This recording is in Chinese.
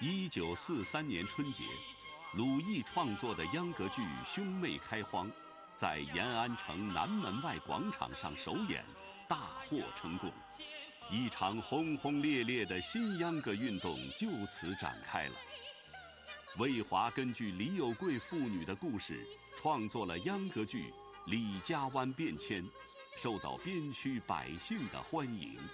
1943年春节，鲁艺创作的秧歌剧《兄妹开荒》在延安城南门外广场上首演，大获成功。一场轰轰烈烈的新秧歌运动就此展开了。魏华根据李有贵妇女的故事，创作了秧歌剧《李家湾变迁》，受到边区百姓的欢迎。